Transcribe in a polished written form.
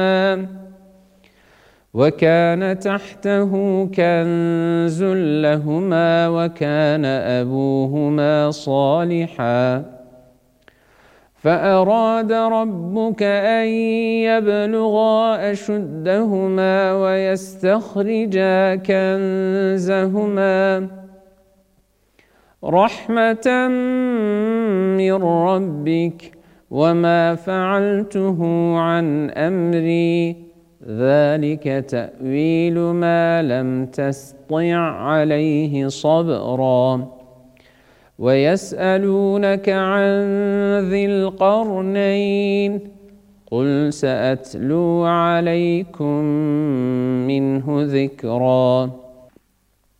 وكان تحته كنز لهما وكان أبوهما صالحا فأراد ربك أن يبلغا أشدهما ويستخرجا كنزهما رحمة من ربك وما فعلته عن أمري ذلك تأويل ما لم تسطع عليه صبرا ويسألونك عن ذي القرنين قل سأتلو عليكم منه ذكرا